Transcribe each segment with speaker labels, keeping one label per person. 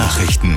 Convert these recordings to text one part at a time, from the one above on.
Speaker 1: Nachrichten.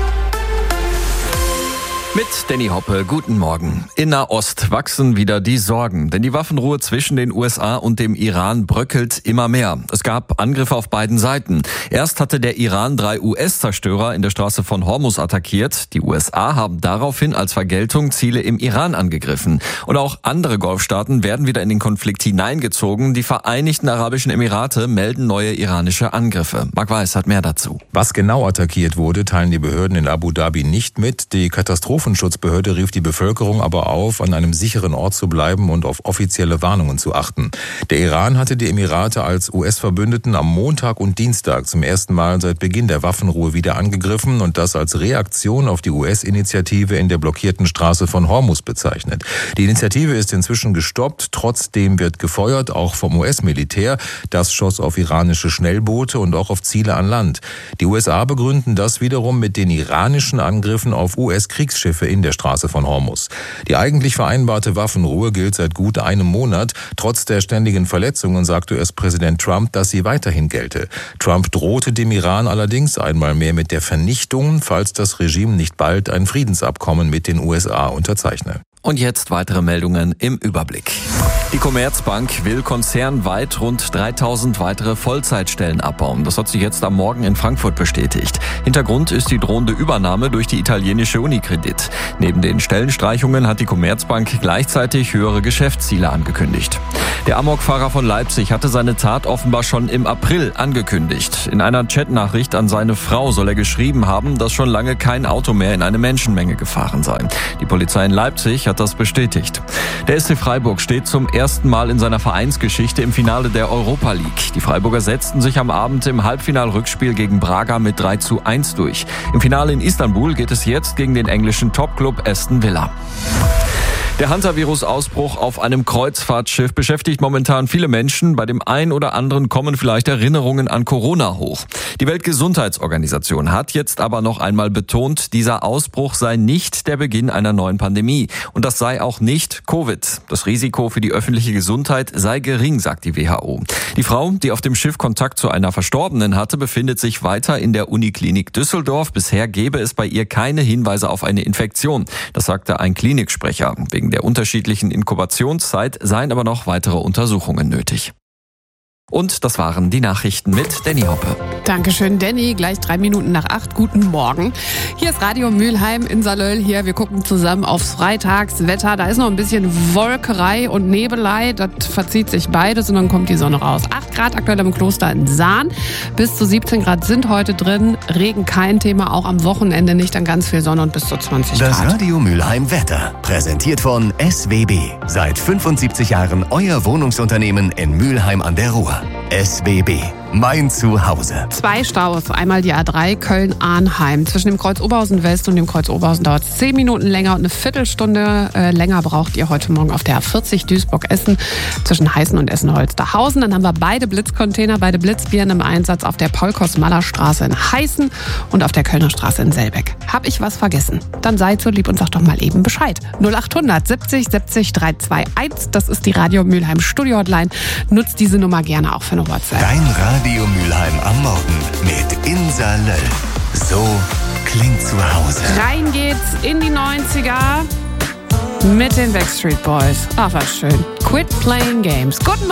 Speaker 2: Mit Danny Hoppe, guten Morgen. In Nahost wachsen wieder die Sorgen, denn die Waffenruhe zwischen den USA und dem Iran bröckelt immer mehr. Es gab Angriffe auf beiden Seiten. Erst hatte der Iran 3 US-Zerstörer in der Straße von Hormuz attackiert. Die USA haben daraufhin als Vergeltung Ziele im Iran angegriffen. Und auch andere Golfstaaten werden wieder in den Konflikt hineingezogen. Die Vereinigten Arabischen Emirate melden neue iranische Angriffe. Marc Weiß hat mehr dazu.
Speaker 3: Was genau attackiert wurde, teilen die Behörden in Abu Dhabi nicht mit. Die Katastrophenschutzbehörde rief die Bevölkerung aber auf, an einem sicheren Ort zu bleiben und auf offizielle Warnungen zu achten. Der Iran hatte die Emirate als US-Verbündeten am Montag und Dienstag zum ersten Mal seit Beginn der Waffenruhe wieder angegriffen und das als Reaktion auf die US-Initiative in der blockierten Straße von Hormuz bezeichnet. Die Initiative ist inzwischen gestoppt, trotzdem wird gefeuert, auch vom US-Militär. Das schoss auf iranische Schnellboote und auch auf Ziele an Land. Die USA begründen das wiederum mit den iranischen Angriffen auf US-Kriegsschiffe in der Straße von Hormuz. Die eigentlich vereinbarte Waffenruhe gilt seit gut einem Monat. Trotz der ständigen Verletzungen sagte US-Präsident Trump, dass sie weiterhin gelte. Trump drohte dem Iran allerdings einmal mehr mit der Vernichtung, falls das Regime nicht bald ein Friedensabkommen mit den USA unterzeichne.
Speaker 2: Und jetzt weitere Meldungen im Überblick. Die Commerzbank will konzernweit rund 3.000 weitere Vollzeitstellen abbauen. Das hat sie jetzt am Morgen in Frankfurt bestätigt. Hintergrund ist die drohende Übernahme durch die italienische Unicredit. Neben den Stellenstreichungen hat die Commerzbank gleichzeitig höhere Geschäftsziele angekündigt. Der Amokfahrer von Leipzig hatte seine Tat offenbar schon im April angekündigt. In einer Chatnachricht an seine Frau soll er geschrieben haben, dass schon lange kein Auto mehr in eine Menschenmenge gefahren sei. Die Polizei in Leipzig hat das bestätigt. Der SC Freiburg steht zum ersten Mal in seiner Vereinsgeschichte im Finale der Europa League. Die Freiburger setzten sich am Abend im Halbfinal-Rückspiel gegen Braga mit 3:1 durch. Im Finale in Istanbul geht es jetzt gegen den englischen Topclub Aston Villa. Der Hantavirus-Ausbruch auf einem Kreuzfahrtschiff beschäftigt momentan viele Menschen. Bei dem einen oder anderen kommen vielleicht Erinnerungen an Corona hoch. Die Weltgesundheitsorganisation hat jetzt aber noch einmal betont, dieser Ausbruch sei nicht der Beginn einer neuen Pandemie. Und das sei auch nicht Covid. Das Risiko für die öffentliche Gesundheit sei gering, sagt die WHO. Die Frau, die auf dem Schiff Kontakt zu einer Verstorbenen hatte, befindet sich weiter in der Uniklinik Düsseldorf. Bisher gebe es bei ihr keine Hinweise auf eine Infektion. Das sagte ein Kliniksprecher. Wegen der unterschiedlichen Inkubationszeit seien aber noch weitere Untersuchungen nötig. Und das waren die Nachrichten mit Danny Hoppe.
Speaker 4: Dankeschön, Danny. Gleich 8:03. Guten Morgen. Hier ist Radio Mülheim in Salöll. Hier, wir gucken zusammen aufs Freitagswetter. Da ist noch ein bisschen Wolkerei und Nebelei. Das verzieht sich beides und dann kommt die Sonne raus. 8 Grad aktuell im Kloster in Sahn. Bis zu 17 Grad sind heute drin. Regen kein Thema, auch am Wochenende nicht. Dann ganz viel Sonne und bis zu 20 Grad.
Speaker 1: Das Radio Mülheim Wetter. Präsentiert von SWB. Seit 75 Jahren euer Wohnungsunternehmen in Mülheim an der Ruhr. SWB. Mein Zuhause.
Speaker 4: 2 Staus. Einmal die A3 Köln-Arnheim. Zwischen dem Kreuz Oberhausen West und dem Kreuz Oberhausen dauert es 10 Minuten länger und eine Viertelstunde länger braucht ihr heute Morgen auf der A40 Duisburg-Essen zwischen Heißen und Essen-Holsterhausen. Dann haben wir beide Blitzcontainer, beide Blitzbirnen im Einsatz auf der Polkos-Maller-Straße in Heißen und auf der Kölner Straße in Selbeck. Hab ich was vergessen? Dann seid so lieb und sagt doch mal eben Bescheid. 0800 70 70 321. Das ist die Radio Mülheim Studio Hotline. Nutzt diese Nummer gerne auch für eine WhatsApp.
Speaker 1: Dein Radio Mülheim am Morgen mit Insa Löll. So klingt zu Hause.
Speaker 4: Rein geht's in die 90er mit den Backstreet Boys. Ach, was schön. Quit Playing Games. Guten Morgen.